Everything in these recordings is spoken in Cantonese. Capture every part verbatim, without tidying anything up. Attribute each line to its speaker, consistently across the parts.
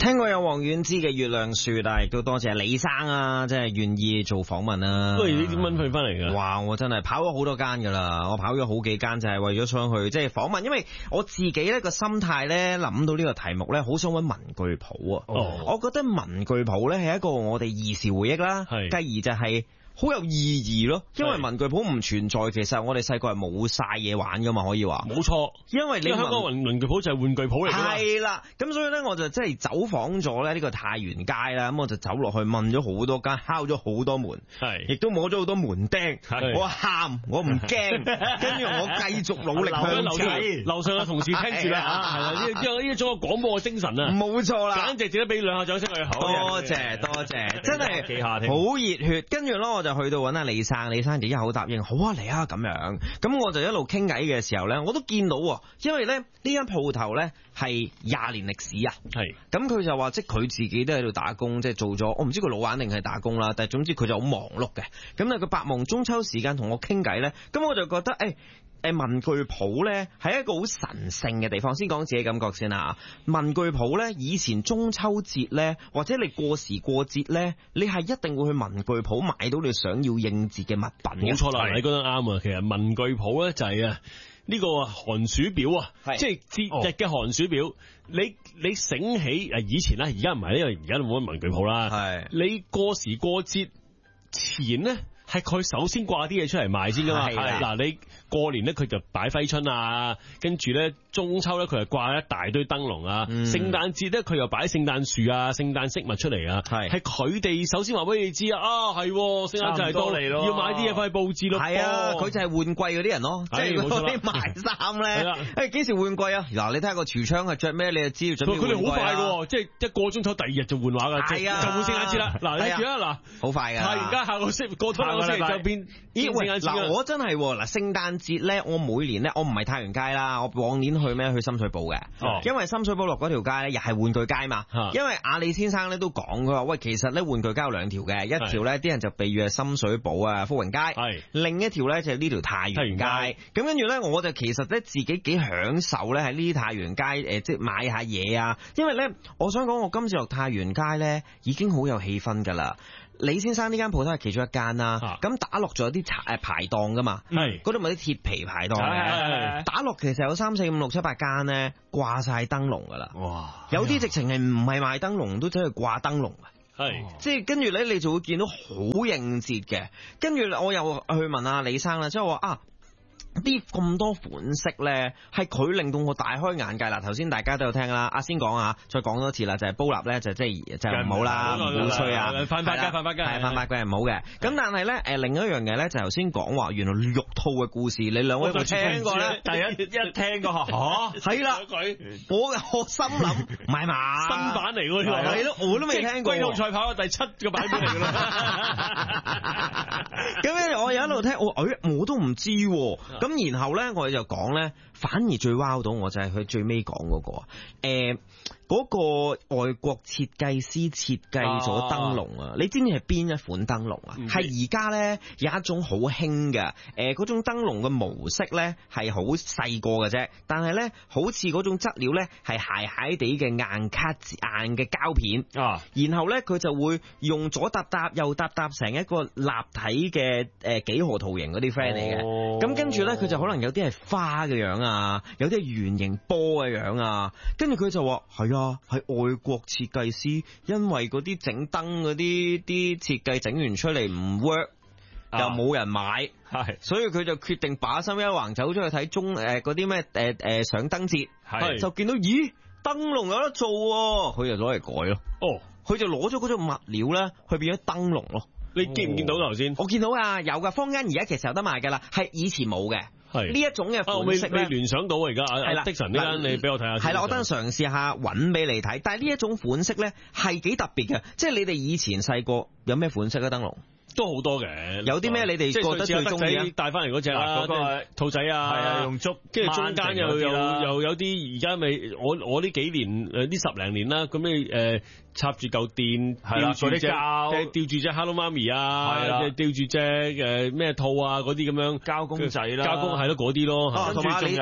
Speaker 1: 聽過有黃遠之嘅月亮樹，但係亦都多謝李生啊，即係願意做訪問啊。
Speaker 2: 喂，你點蚊去翻嚟噶？
Speaker 1: 哇！我真係跑咗好多間噶啦，我跑咗好幾間就係為咗想去即係訪問，因為我自己咧個心態咧諗到呢個題目咧，好想揾文具鋪啊。哦，我覺得文具鋪咧係一個我哋兒時回憶啦，繼而就係、是。好有意義咯，因為文具鋪唔存在，其實我哋細個係冇晒嘢玩噶嘛，可以話。冇錯，因為你
Speaker 2: 香港文文具鋪就係玩具鋪嚟㗎嘛。
Speaker 1: 係啦，咁所以咧我就即係走訪咗咧呢個太原街啦，咁我就走落去問咗好多間，敲咗好多門，係，亦都摸咗好多門釘。我喊，我唔驚，跟住我繼續努力向前。樓上嘅同事聽住啦嚇，係啦，呢呢呢種廣播嘅精神啊，冇錯啦，簡直值得俾兩下掌聲佢。多謝多謝，真係幾下聽，好熱血。跟住咧我就。去到揾阿李生，李生就一口答應，好啊嚟啊咁樣，咁我就一路傾偈嘅時候呢，我都見到，因為咧呢間鋪頭呢係廿年歷史啊，係，咁佢就話即係佢自己都喺度打工，即係做咗，我唔知佢老闆定係打工啦，但係總之佢就好忙碌嘅，咁咧佢百忙中抽時間同我傾偈呢，咁我就覺得誒。欸誒，文具鋪咧係一個好神聖嘅地方。先講自己感覺先啦。文具鋪咧，以前中秋節咧，或者你過時過節咧，你係一定會去文具鋪買到你想要應節嘅物品。冇錯啦，你覺得啱啊。其實文具鋪咧就係啊呢個寒暑表啊，即係節日嘅寒暑表。哦、你你醒起誒，以前咧，而家唔係，因為而家都冇乜文具鋪啦。係你過時過節前咧。係佢首先掛啲嘢出嚟賣先噶嘛，嗱你過年咧佢就擺揮春啊，跟住咧中秋咧佢就掛一大堆燈籠啊，聖誕節咧佢又擺聖誕樹啊、聖誕飾物出嚟啊，係係佢哋首先話俾你知啊，啊係聖誕就係到嚟咯，要買啲嘢翻去佈置咯，係啊，佢就係換季嗰啲人咯，即係嗰啲賣衫咧，誒幾時換季啊？嗱你睇下個櫥窗係着咩，你就知道準備換季。佢哋好快噶，即係一個鐘頭第二日就換畫噶，係啊，就換聖誕節啦。嗱你住啊嗱，好快噶，係而家下個星過多。就變咦喂嗱，我真係嗱聖誕節咧，我每年咧，我唔係太原街啦，我往年去咩去深水埗嘅，哦，因為深水埗落嗰條街咧又係玩具街嘛，哦，因為阿李先生咧都講佢話喂，其實咧玩具街有兩條嘅，一條咧啲人就避喻係深水埗啊福榮街，係另一條咧就係呢條太原街，咁跟住咧我就其實咧自己幾享受咧喺呢啲太原街誒，即係買下嘢啊，因為咧我想講我今次落太原街咧已經好有氣氛噶啦。李先生呢間鋪頭係其中一間啦，咁、啊、打落咗有啲誒排檔噶嘛，嗰度咪啲鐵皮排檔嘅，打落其實有三四五六七八間咧掛晒燈籠噶啦，哇！有啲直情係唔係賣燈籠都走去掛燈籠啊，係，即係跟住咧你就會見到好應節嘅，跟住我又去問阿李生啦，即係話啊。啲咁多款式咧，係佢令到我大開眼界啦！頭先大家都有聽啦，阿先講啊，再講多次啦，就係、是、煲蠟咧，就即係就唔好啦，唔好吹啊，犯法嘅，犯法嘅，係犯法嘅，唔好嘅。咁但係咧，誒另一樣嘢咧，就頭先講話，原來玉兔嘅故事，你兩位有冇聽過咧？第一一聽過嚇，係啦，我我心諗唔係嘛，新版嚟㗎喎，係咯，我都未聽過。龜兔賽跑第七個版本嚟㗎啦。咁咧，我有一路聽，我誒我都唔知喎。咁然後咧，我哋就講咧，反而最 wow 到我就係佢最尾講嗰個，誒、呃。嗰個外國設計師設計咗燈籠啊！你知唔知係邊一款燈籠啊？係而家咧有一種好興嘅，誒嗰種燈籠嘅模式咧係好細個嘅啫，但係咧好似嗰種質料咧係鞋鞋地嘅硬卡硬嘅膠片啊，然後咧佢就會用左搭搭右搭搭成一個立體嘅誒幾何圖形嗰啲 friend 嚟嘅，咁跟住咧佢就可能有啲係花嘅樣啊，有啲係圓形波嘅樣啊，跟住佢就話係啊。係外國設計師，因為嗰啲整燈嗰啲啲設計整完出嚟唔 work，又冇人買，係，所以佢就決定把心一橫走咗去睇中誒嗰啲咩誒誒上燈節，係，就見到咦燈籠有得做，佢就攞嚟改咯，哦，佢就攞咗嗰種物料咧，去變咗燈籠咯。你見唔見到頭先？我見到啊，有噶，坊間而家其實有得賣噶啦，係以前冇嘅。係呢一種嘅款式咧，未聯想到而家係啦，的神呢間你俾我睇下。係啦，我等陣嘗試下搵俾你睇。但係呢一種款式咧係幾特別嘅，即係你哋以前細個有咩款式啊？燈籠都好多嘅，有啲咩你哋覺得最中意帶翻嚟嗰隻啦？嗰個兔仔啊，係啊，用竹，跟住中間又又又有啲而家咪我我呢幾年誒呢十零年啦，咁你誒插住嚿電，吊住隻吊住隻 Hello 媽咪啊，吊住隻誒咩兔啊嗰啲咁樣膠公仔啦，膠公係咯嗰啲咯，跟住仲有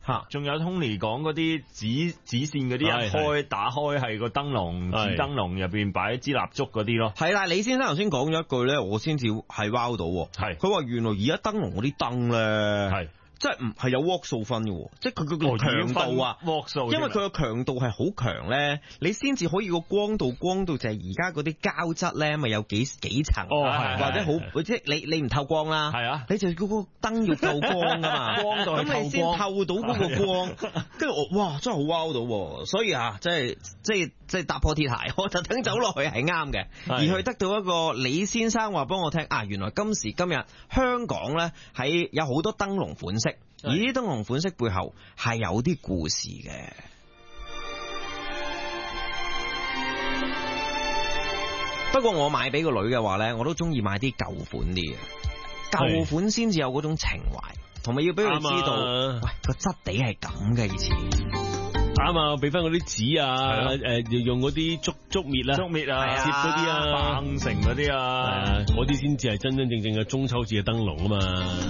Speaker 1: 嚇，
Speaker 3: 仲有 Tony 講嗰啲紙紙線嗰啲一開打開係個燈籠，紙燈籠入邊擺一支蠟燭嗰啲咯。
Speaker 1: 係啦，李先生頭先講咗一句咧，我先至係 wow 到。係，佢話原來而家燈籠嗰啲燈咧，係。即係唔係有瓦數分嘅，即係佢佢個強度啊，瓦數，因為佢個強度係好強咧，你先至可以個光度光度就係而家嗰啲膠質咧，咪有幾幾層，哦、或者好即係你你唔透光啦，係啊，你就嗰個燈要夠光噶嘛，光度咁你先透到嗰個光，跟住我哇真係好 wow 到，所以啊，即係即係即係踏破鐵鞋，我特登走落去係啱嘅，而去得到一個李先生話幫我聽啊，原來今時今日香港咧喺有好多燈籠款式。而啲燈籠款式背後係有啲故事嘅。不過我買俾個女嘅話咧，我都中意買啲舊款啲嘅，舊款先至有嗰種情懷，同埋要俾佢知道，喂個質地係咁嘅以前。
Speaker 2: 啱啊！俾翻嗰啲紙啊，誒，要用嗰啲竹竹篾啦，
Speaker 3: 竹篾啊，
Speaker 2: 摺嗰啲啊，
Speaker 3: 棒繩嗰啲啊，
Speaker 2: 嗰啲先至係真真正正嘅中秋節嘅燈籠啊嘛。